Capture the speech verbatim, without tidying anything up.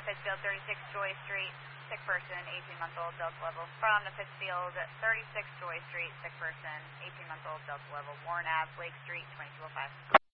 Pittsfield, thirty-six Joy Street, sick person, eighteen-month-old, Delta level. From the Pittsfield, thirty-six Joy Street, sick person, eighteen-month-old, Delta level. Warren Ave, Lake Street, twenty-two oh five.